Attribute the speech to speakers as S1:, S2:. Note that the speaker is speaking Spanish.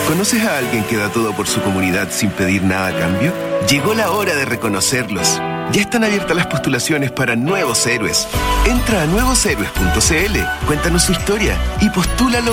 S1: ¿Conoces a alguien que da todo por su comunidad sin pedir nada a cambio? Llegó la hora de reconocerlos. Ya están abiertas las postulaciones para Nuevos Héroes. Entra a nuevoshéroes.cl, cuéntanos su historia y postúlalo